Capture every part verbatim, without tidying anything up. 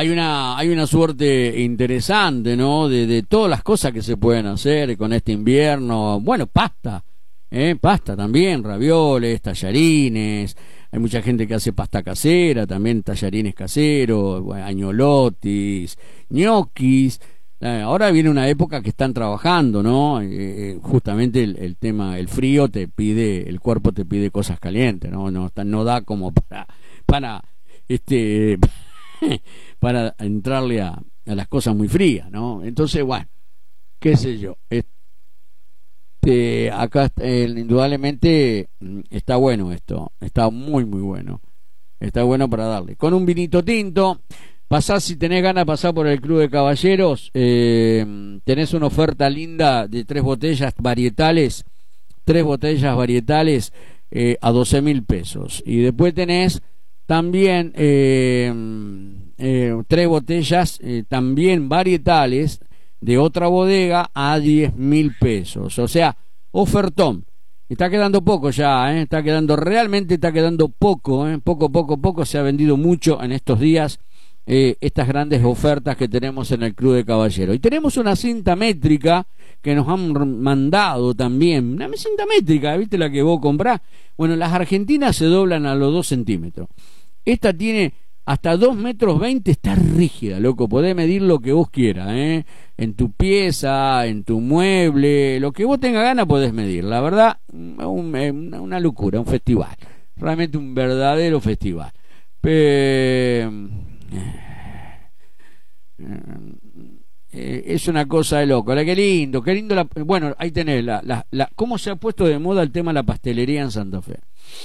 hay una hay una suerte interesante, ¿no? De, de todas las cosas que se pueden hacer con este invierno. Bueno, pasta, ¿eh? Pasta también, ravioles, tallarines. Hay mucha gente que hace pasta casera, también tallarines caseros, bueno, añolotis, ñoquis. Eh, ahora viene una época que están trabajando, ¿no? Eh, justamente el, el tema, el frío te pide, el cuerpo te pide cosas calientes, ¿no? No, no da como para, para, este, para entrarle a, a las cosas muy frías, ¿no? Entonces, bueno, qué sé yo. Este, acá eh, indudablemente está bueno esto, está muy, muy bueno. Está bueno para darle. Con un vinito tinto. Pasás, si tenés ganas de pasar por el Club de Caballeros, eh, tenés una oferta linda de tres botellas varietales, tres botellas varietales eh, a doce mil pesos. Y después tenés también eh, eh, tres botellas eh, también varietales de otra bodega a diez mil pesos. O sea, ofertón. Está quedando poco ya, ¿eh? Está quedando, realmente está quedando poco, ¿eh? Poco, poco, poco. Se ha vendido mucho en estos días. Eh, estas grandes ofertas que tenemos en el Club de Caballeros. Y tenemos una cinta métrica que nos han mandado también, una cinta métrica, ¿viste la que vos comprás? Bueno, las argentinas se doblan a los dos centímetros. Esta tiene hasta dos metros veinte, está rígida, loco, podés medir lo que vos quieras, ¿eh? En tu pieza, en tu mueble, lo que vos tengas ganas podés medir. La verdad, un, una locura, un festival, realmente un verdadero festival. Pero Eh, es una cosa de loco. Qué lindo, qué lindo. La, bueno, ahí tenés la, la, la, cómo se ha puesto de moda el tema de la pastelería en Santa Fe.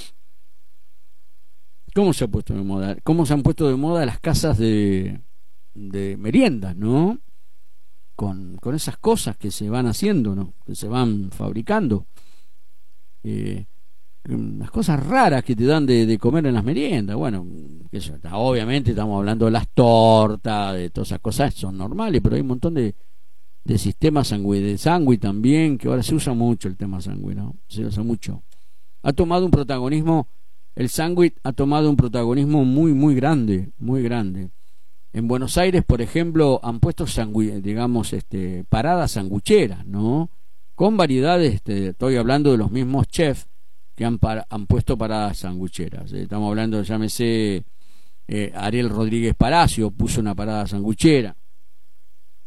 Cómo se ha puesto de moda, cómo se han puesto de moda las casas de, de meriendas, ¿no? Con, con esas cosas que se van haciendo, ¿no? Que se van fabricando. Eh, las cosas raras que te dan de, de comer en las meriendas. Bueno, eso, obviamente estamos hablando de las tortas, de todas esas cosas, son normales, pero hay un montón de, de sistemas sangüe, de sangüe también, que ahora se usa mucho el tema sangüe, ¿no? Se usa mucho. Ha tomado un protagonismo, el sándwich ha tomado un protagonismo muy, muy grande, muy grande. En Buenos Aires, por ejemplo, han puesto sangüe, digamos, este, paradas sangucheras, ¿no? Con variedades, este, estoy hablando de los mismos chefs que han, para, han puesto paradas sangucheras. Estamos hablando, llámese, eh, Ariel Rodríguez Palacio puso una parada sanguchera.